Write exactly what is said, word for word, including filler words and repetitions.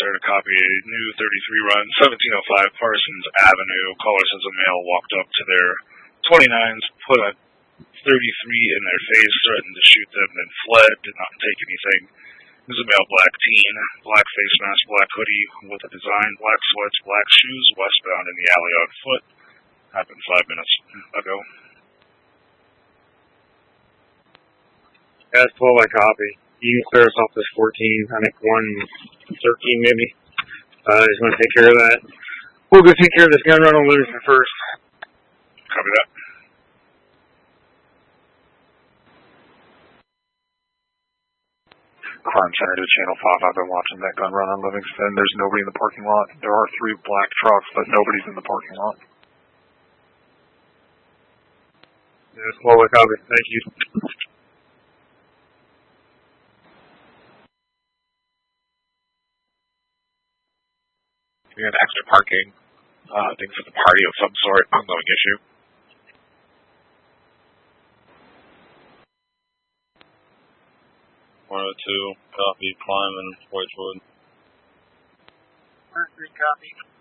officer to copy a new thirty-three run, seventeen oh five Parsons Avenue. Caller says a male walked up to their twenty-nines, put a thirty-three in their face, threatened to shoot them, then fled, did not take anything. It was a male black teen, black face mask, black hoodie with a design, black sweats, black shoes, westbound in the alley on foot. Happened five minutes ago. That's full I copy. You can clear us off this fourteen, I think one thirteen maybe. Uh, he's going to take care of that. We'll go take care of this gun run on Livingston first. Copy that. Crime Center to Channel five. I've been watching that gun run on Livingston. There's nobody in the parking lot. There are three black trucks, but nobody's in the parking lot. Yeah, that's full I copy. Thank you. We had extra parking, uh, I think for the party of some sort, ongoing issue. one oh two, copy, Climb and Whitewood. one oh three, copy.